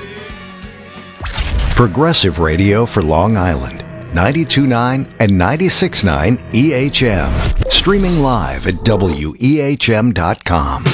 Progressive Radio for Long Island, 92.9 and 96.9 EHM. Streaming live at WEHM.com.